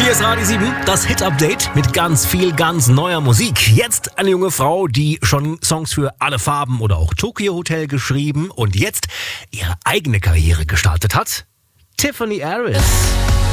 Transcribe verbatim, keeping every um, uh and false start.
Hier ist Radio sieben, das Hit-Update mit ganz viel, ganz neuer Musik. Jetzt eine junge Frau, die schon Songs für Alle Farben oder auch Tokyo Hotel geschrieben und jetzt ihre eigene Karriere gestartet hat. Tiffany Harris.